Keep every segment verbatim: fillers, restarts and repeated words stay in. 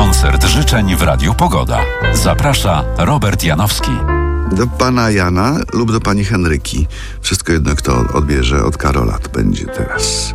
Koncert życzeń w Radiu Pogoda. Zaprasza Robert Janowski. Do pana Jana lub do pani Henryki. Wszystko jedno, kto odbierze. Od Karola to będzie teraz.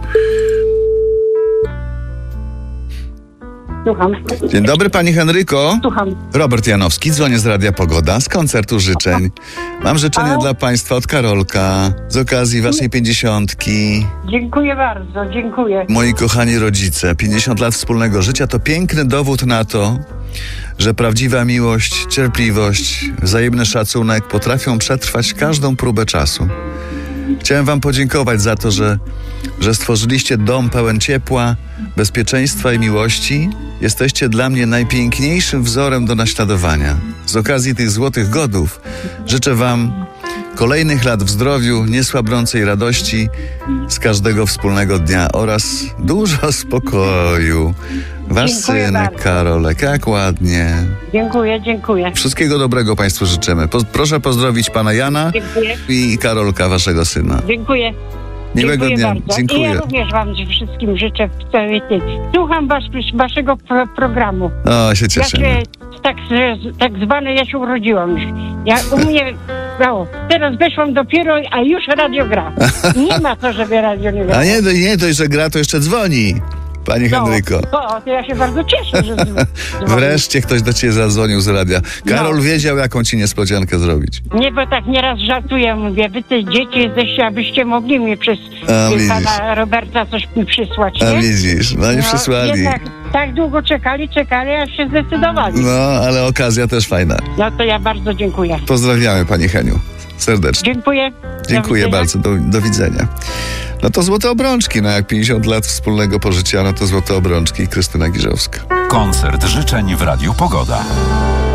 Słucham. Dzień dobry, pani Henryko. Słucham. Robert Janowski, dzwonię z Radia Pogoda, z koncertu życzeń. Mam życzenia A? dla państwa od Karolka, z okazji waszej pięćdziesiątki. Dziękuję bardzo, dziękuję. Moi kochani rodzice, pięćdziesiąt lat wspólnego życia to piękny dowód na to, że prawdziwa miłość, cierpliwość, wzajemny szacunek potrafią przetrwać każdą próbę czasu. Chciałem wam podziękować za to, że, że stworzyliście dom pełen ciepła, bezpieczeństwa i miłości. Jesteście dla mnie najpiękniejszym wzorem do naśladowania. Z okazji tych złotych godów życzę wam kolejnych lat w zdrowiu, niesłabnącej radości z każdego wspólnego dnia oraz dużo spokoju. Wasz Dziękuję syn bardzo. Karolek, jak ładnie. Dziękuję, dziękuję. Wszystkiego dobrego państwu życzymy. Po, proszę pozdrowić pana Jana Dziękuję. i Karolka, waszego syna. Dziękuję. Miłego Dziękuję dnia. bardzo. Dziękuję. I ja również wam wszystkim życzę w całej tej... Słucham was, waszego pro, programu. O, się Ja cieszymy. się, tak, tak zwane, ja się urodziłam już. Ja u mnie, no, teraz weszłam dopiero, a już radio gra. Nie ma to, żeby radio nie grało. A nie, nie dość, że gra, to jeszcze dzwoni, pani No, Henryko. O, to ja się bardzo cieszę, że dzwoni. Wreszcie ktoś do ciebie zadzwonił z radia. Karol No. wiedział, jaką ci niespodziankę zrobić. Nie, bo tak nieraz żartuję, mówię, wy te dzieci jesteście, abyście mogli mi przez A, y, widzisz. pana Roberta coś mi przysłać, A nie? widzisz, no nie przysłali. jednak tak długo czekali, czekali, aż się zdecydowali. No, ale okazja też fajna. No to ja bardzo dziękuję. Pozdrawiamy pani Heniu. Serdecznie. Dziękuję. Dziękuję Do widzenia. bardzo, do, do widzenia. No to złote obrączki, no jak pięćdziesiąt lat wspólnego pożycia, no to złote obrączki. Krystyna Giżowska. Koncert życzeń w Radiu Pogoda.